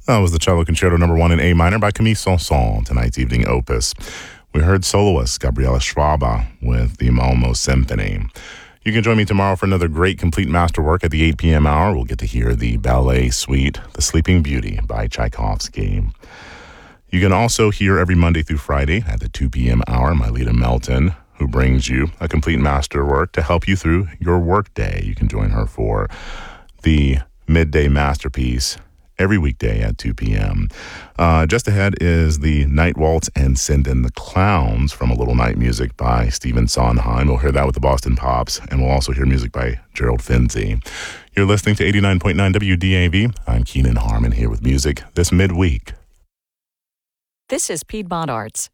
That was the Cello Concerto No. 1 in A minor by Camille Saint-Saëns, tonight's evening opus. We heard soloist Gabriela Schwaba with the Malmo Symphony. You can join me tomorrow for another great complete masterwork at the 8 p.m. hour. We'll get to hear the ballet suite, The Sleeping Beauty by Tchaikovsky. You can also hear every Monday through Friday at the 2 p.m. hour Myleta Melton, who brings you a complete masterwork to help you through your workday. You can join her for the Midday Masterpiece every weekday at 2 p.m. Just ahead is the Night Waltz and Send in the Clowns from A Little Night Music by Stephen Sondheim. We'll hear that with the Boston Pops, and we'll also hear music by Gerald Finzi. You're listening to 89.9 WDAV. I'm Keenan Harmon here with music this midweek. This is Piedmont Arts.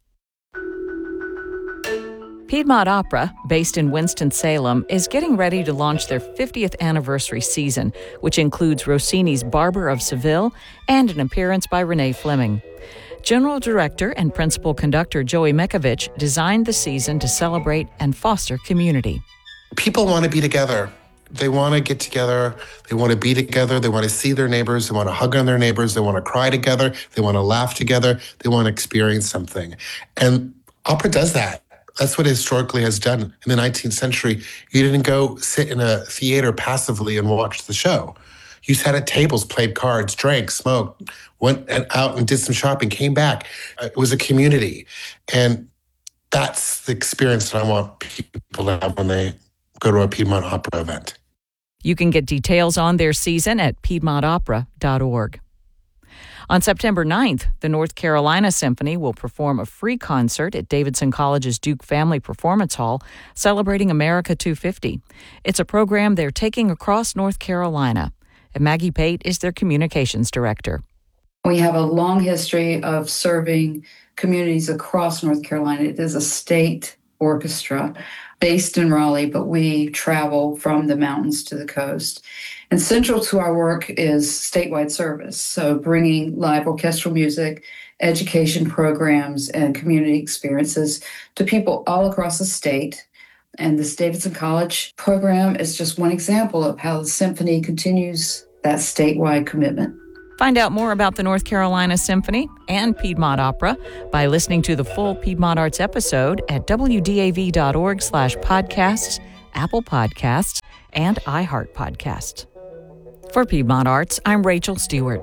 Piedmont Opera, based in Winston-Salem, is getting ready to launch their 50th anniversary season, which includes Rossini's Barber of Seville and an appearance by Renee Fleming. General Director and Principal Conductor Joey Mekovich designed the season to celebrate and foster community. People want to be together. They want to get together. They want to be together. They want to see their neighbors. They want to hug on their neighbors. They want to cry together. They want to laugh together. They want to experience something. And opera does that. That's what it historically has done. In the 19th century, you didn't go sit in a theater passively and watch the show. You sat at tables, played cards, drank, smoked, went out and did some shopping, came back. It was a community. And that's the experience that I want people to have when they go to a Piedmont Opera event. You can get details on their season at piedmontopera.org. On September 9th, the North Carolina Symphony will perform a free concert at Davidson College's Duke Family Performance Hall, celebrating America 250. It's a program they're taking across North Carolina. And Maggie Pate is their communications director. We have a long history of serving communities across North Carolina. It is a state orchestra based in Raleigh, but we travel from the mountains to the coast. And central to our work is statewide service, so bringing live orchestral music, education programs, and community experiences to people all across the state. And this Davidson College program is just one example of how the symphony continues that statewide commitment. Find out more about the North Carolina Symphony and Piedmont Opera by listening to the full Piedmont Arts episode at wdav.org/podcasts, Apple Podcasts, and iHeart Podcasts. For Piedmont Arts, I'm Rachel Stewart.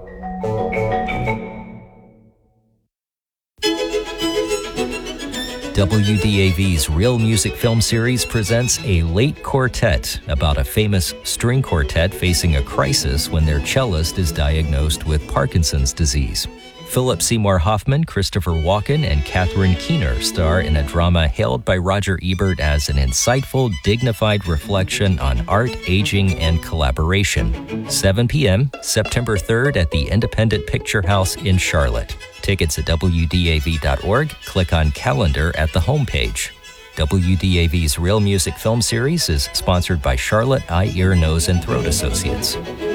WDAV's Real Music Film Series presents A Late Quartet about a famous string quartet facing a crisis when their cellist is diagnosed with Parkinson's disease. Philip Seymour Hoffman, Christopher Walken, and Catherine Keener star in a drama hailed by Roger Ebert as an insightful, dignified reflection on art, aging, and collaboration. 7 p.m., September 3rd at the Independent Picture House in Charlotte. Tickets at WDAV.org. Click on Calendar at the homepage. WDAV's Real Music Film Series is sponsored by Charlotte Eye, Ear, Nose, and Throat Associates.